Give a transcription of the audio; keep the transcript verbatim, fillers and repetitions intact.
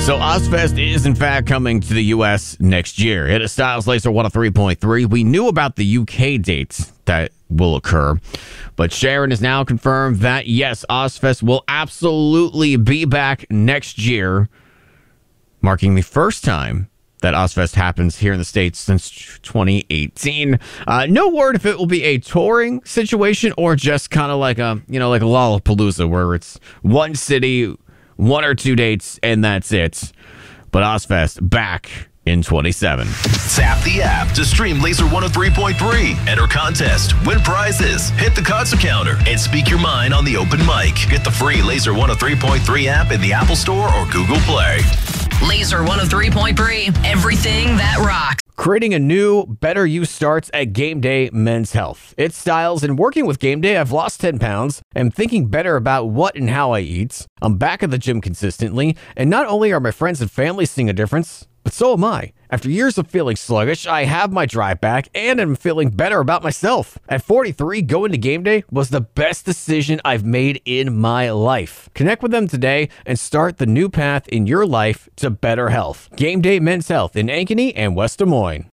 So Ozfest is in fact coming to the U S next year. It is Styles Laser one oh three point three. We knew about the U K dates that will occur, but Sharon has now confirmed that yes, Ozfest will absolutely be back next year, marking the first time that Ozfest happens here in the States since twenty eighteen. Uh, no word if it will be a touring situation or just kind of like a, you know, like a Lollapalooza where it's one city, one or two dates, and that's it. But Ozfest back in twenty-seven. Tap the app to stream Laser one oh three point three. Enter contest, win prizes, hit the concert counter, and speak your mind on the open mic. Get the free Laser one oh three point three app in the Apple Store or Google Play. Laser one oh three point three, everything that rocks. Creating a new, better you starts at Game Day Men's Health. It's Styles, and working with Game Day, I've lost ten pounds. I'm thinking better about what and how I eat. I'm back at the gym consistently, and not only are my friends and family seeing a difference, but so am I. After years of feeling sluggish, I have my drive back and I'm feeling better about myself. At forty-three, going to Game Day was the best decision I've made in my life. Connect with them today and start the new path in your life to better health. Game Day Men's Health in Ankeny and West Des Moines.